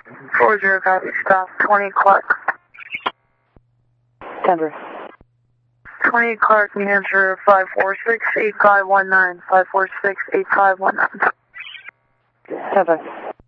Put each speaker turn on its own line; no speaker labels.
4-0, copy, stop, 20 Clark.
Denver.
20 Clark, New Hampshire, 546-8519, 546-8519.
Denver.